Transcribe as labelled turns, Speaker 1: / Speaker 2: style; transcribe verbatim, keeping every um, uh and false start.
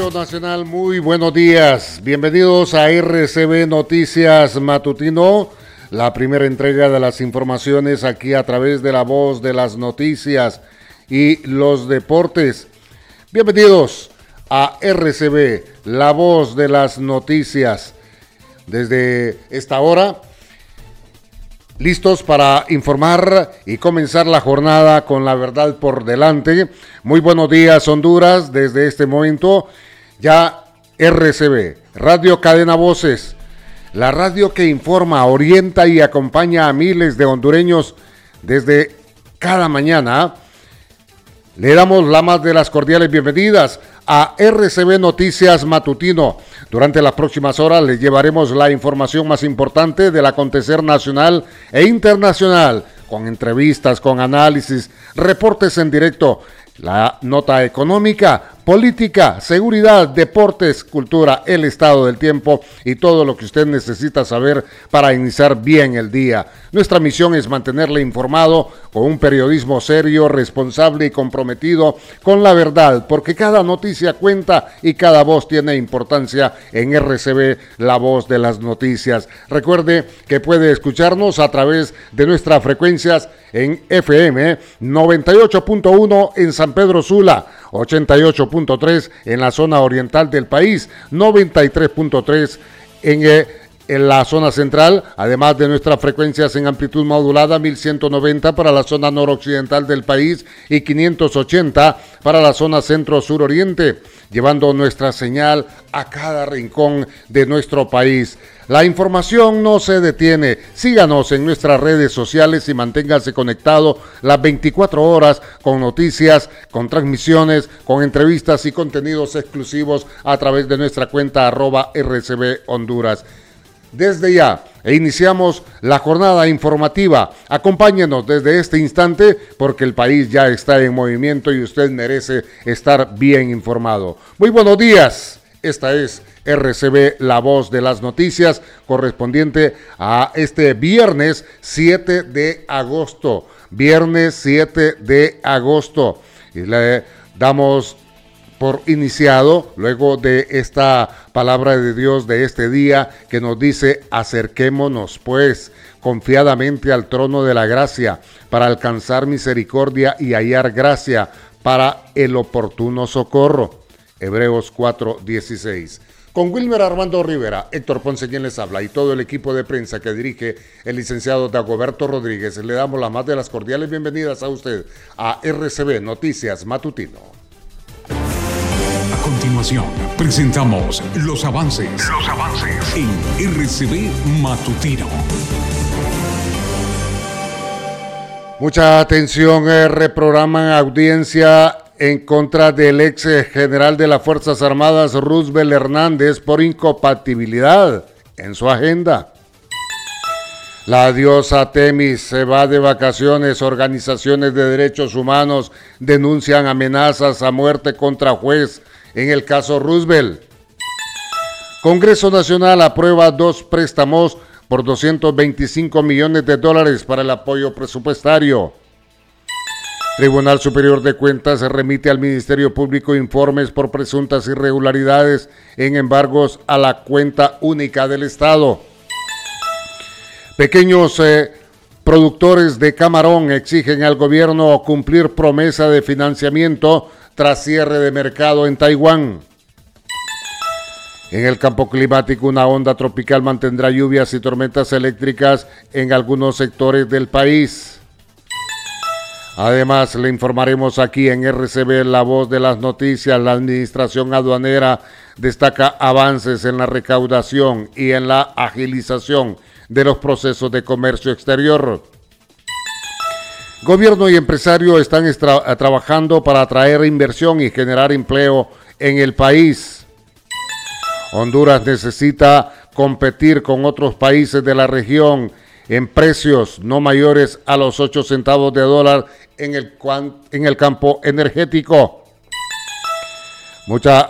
Speaker 1: Radio Nacional, muy buenos días. Bienvenidos a R C B Noticias Matutino, la primera entrega de las informaciones aquí a través de la voz de las noticias y los deportes. Bienvenidos a R C B, la voz de las noticias. Desde esta hora, listos para informar y comenzar la jornada con la verdad por delante. Muy buenos días, Honduras. Desde este momento, ya R C B, Radio Cadena Voces, la radio que informa, orienta y acompaña a miles de hondureños desde cada mañana. Le damos la más de las cordiales bienvenidas a R C B Noticias Matutino. Durante las próximas horas les llevaremos la información más importante del acontecer nacional e internacional, con entrevistas, con análisis, reportes en directo, la nota económica, política, seguridad, deportes, cultura, el estado del tiempo y todo lo que usted necesita saber para iniciar bien el día. Nuestra misión es mantenerle informado con un periodismo serio, responsable y comprometido con la verdad, porque cada noticia cuenta y cada voz tiene importancia en R C B, la voz de las noticias. Recuerde que puede escucharnos a través de nuestras frecuencias en F M noventa y ocho punto uno en San Pedro Sula, ochenta y ocho punto tres en la zona oriental del país, noventa y tres punto tres en, eh, en la zona central, además de nuestras frecuencias en amplitud modulada mil ciento noventa para la zona noroccidental del país y quinientos ochenta para la zona centro-sur-oriente, llevando nuestra señal a cada rincón de nuestro país. La información no se detiene. Síganos en nuestras redes sociales y manténgase conectado las veinticuatro horas con noticias, con transmisiones, con entrevistas y contenidos exclusivos a través de nuestra cuenta arroba R C B Honduras. Desde ya e iniciamos la jornada informativa. Acompáñenos desde este instante porque el país ya está en movimiento y usted merece estar bien informado. Muy buenos días. Esta es R C B, la voz de las noticias, correspondiente a este viernes siete de agosto. Viernes siete de agosto. Y le damos por iniciado, luego de esta palabra de Dios de este día que nos dice: acerquémonos pues confiadamente al trono de la gracia para alcanzar misericordia y hallar gracia para el oportuno socorro. Hebreos cuatro dieciséis. Con Wilmer Armando Rivera, Héctor Ponce quien les habla y todo el equipo de prensa que dirige el licenciado Dagoberto Rodríguez, le damos la más de las cordiales bienvenidas a usted a R C B Noticias Matutino.
Speaker 2: A continuación, presentamos los avances, los avances en R C B Matutino.
Speaker 1: Mucha atención, eh, reprograman audiencia en contra del ex general de las Fuerzas Armadas, Roosevelt Hernández, por incompatibilidad en su agenda. La diosa Temis se va de vacaciones. Organizaciones de derechos humanos denuncian amenazas a muerte contra juez en el caso Roosevelt. Congreso Nacional aprueba dos préstamos por doscientos veinticinco millones de dólares para el apoyo presupuestario. Tribunal Superior de Cuentas remite al Ministerio Público informes por presuntas irregularidades en embargos a la cuenta única del Estado. Pequeños eh, productores de camarón exigen al gobierno cumplir promesa de financiamiento tras cierre de mercado en Taiwán. En el campo climático, una onda tropical mantendrá lluvias y tormentas eléctricas en algunos sectores del país. Además, le informaremos aquí en R C B, la voz de las noticias. La administración aduanera destaca avances en la recaudación y en la agilización de los procesos de comercio exterior. Gobierno y empresario están tra- trabajando para atraer inversión y generar empleo en el país. Honduras necesita competir con otros países de la región en precios no mayores a los ocho centavos de dólar en el, en el campo energético. Mucha